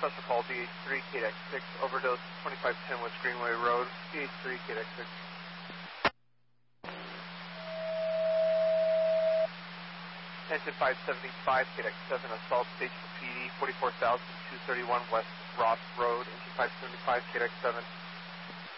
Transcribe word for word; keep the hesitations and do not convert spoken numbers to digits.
special call D H three, K D X six, overdose twenty-five ten West Greenway Road, D H three, K D X six. Engine five seventy-five, K D X seven, assault station P D, forty-four thousand two thirty-one West Ross Road, engine five seventy-five, K D X seven.